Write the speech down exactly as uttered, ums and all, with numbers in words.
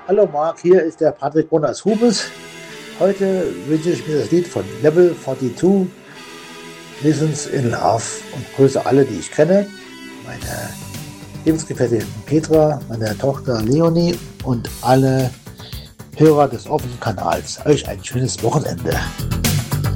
Hallo Marc, hier ist der Patrick Bonas Hubes. Heute wünsche ich mir das Lied von Level zweiundvierzig, Listens in Love, und grüße alle, die ich kenne. Meine Lebensgefährtin Petra, meine Tochter Leonie und alle Hörer des offenen Kanals. Euch ein schönes Wochenende.